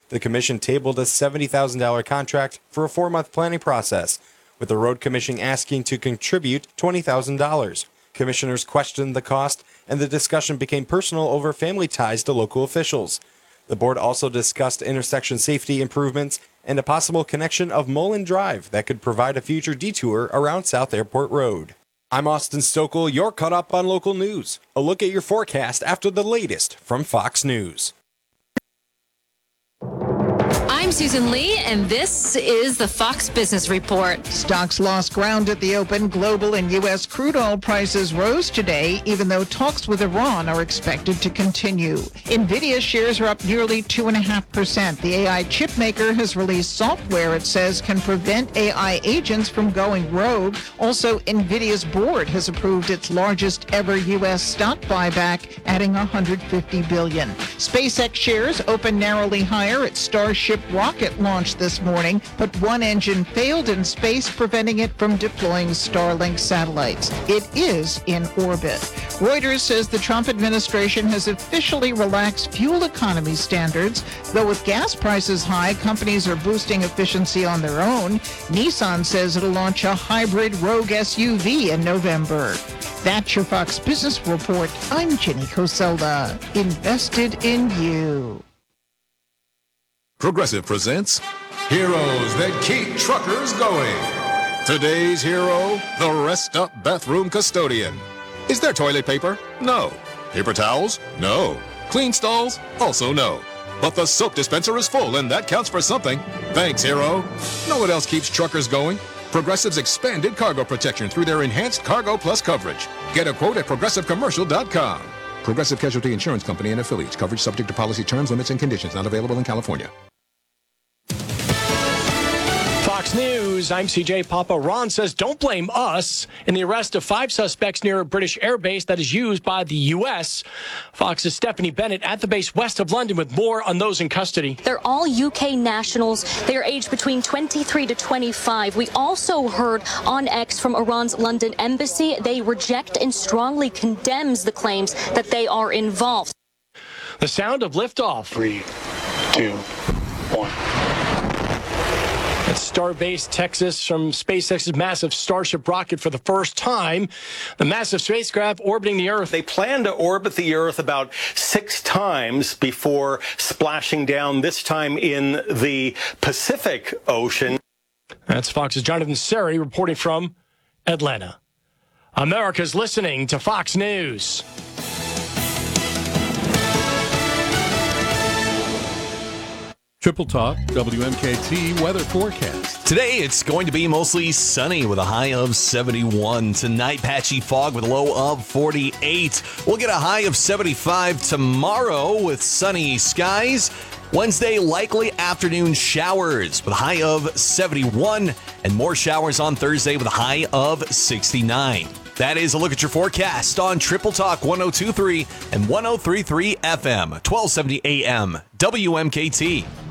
The commission tabled a $70,000 contract for a 4-month planning process, with the road commission asking to contribute $20,000. Commissioners questioned the cost, and the discussion became personal over family ties to local officials. The board also discussed intersection safety improvements and a possible connection of Mullen Drive that could provide a future detour around South Airport Road. I'm Austin Stokel. You're caught up on local news. A look at your forecast after the latest from Fox News. I'm Susan Lee, and this is the Fox Business Report. Stocks lost ground at the open. Global and U.S. crude oil prices rose today, even though talks with Iran are expected to continue. NVIDIA shares are up nearly 2.5%. The AI chip maker has released software it says can prevent AI agents from going rogue. Also, NVIDIA's board has approved its largest ever U.S. stock buyback, adding $150 billion. SpaceX shares open narrowly higher at Starship rocket launch this morning, but one engine failed in space, preventing it from deploying Starlink satellites. It is in orbit. Reuters says the Trump administration has officially relaxed fuel economy standards, though with gas prices high, companies are boosting efficiency on their own. Nissan says it'll launch a hybrid Rogue SUV in November. That's your Fox Business Report. I'm Jenny Coselda. Invested in you. Progressive presents Heroes That Keep Truckers Going. Today's hero, the Rest Up Bathroom Custodian. Is there toilet paper? No. Paper towels? No. Clean stalls? Also no. But the soap dispenser is full, and that counts for something. Thanks, hero. Know what else keeps truckers going? Progressive's expanded cargo protection through their enhanced Cargo Plus coverage. Get a quote at progressivecommercial.com. Progressive Casualty Insurance Company and affiliates. Coverage subject to policy terms, limits, and conditions. Not available in California. Fox News, I'm CJ Papa. Ron says, don't blame us in the arrest of 5 suspects near a British air base that is used by the U.S. Fox's Stephanie Bennett at the base west of London with more on those in custody. They're all UK nationals. They are aged between 23 to 25. We also heard on X from Iran's London embassy. They reject and strongly condemns the claims that they are involved. The sound of liftoff. 3, 2, 1. At Starbase, Texas, from SpaceX's massive Starship rocket for the first time. The massive spacecraft orbiting the Earth. They plan to orbit the Earth about 6 times before splashing down, this time in the Pacific Ocean. That's Fox's Jonathan Seri reporting from Atlanta. America's listening to Fox News. Triple Talk, WMKT weather forecast. Today, it's going to be mostly sunny with a high of 71. Tonight, patchy fog with a low of 48. We'll get a high of 75 tomorrow with sunny skies. Wednesday, likely afternoon showers with a high of 71. And more showers on Thursday with a high of 69. That is a look at your forecast on Triple Talk 102.3 and 103.3 FM, 1270 AM, WMKT.